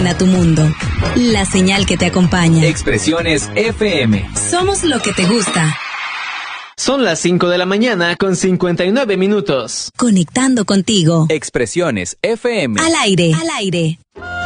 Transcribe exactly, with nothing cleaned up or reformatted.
ilumina tu mundo. La señal que te acompaña. Expresiones F M. Somos lo que te gusta. Son las cinco de la mañana con cincuenta y nueve minutos. Conectando contigo. Expresiones F M. Al aire. Al aire.